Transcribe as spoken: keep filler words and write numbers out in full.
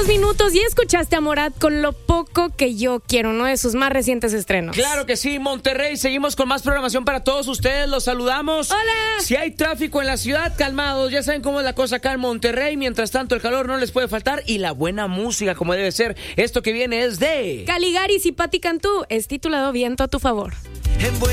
dos minutos y escuchaste a Morat con Lo Poco Que Yo Quiero, uno de sus más recientes estrenos. Claro que sí, Monterrey. Seguimos con más programación para todos ustedes. Los saludamos. ¡Hola! Si hay tráfico en la ciudad, calmados. Ya saben cómo es la cosa acá en Monterrey. Mientras tanto, el calor no les puede faltar y la buena música, como debe ser. Esto que viene es de Caligaris y Patti Cantú es titulado Viento a tu favor.